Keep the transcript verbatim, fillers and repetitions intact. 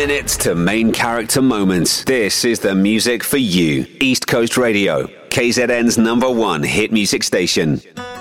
minutes to main character moments. This is the music for you. East Coast Radio, K Z N's number one hit music station.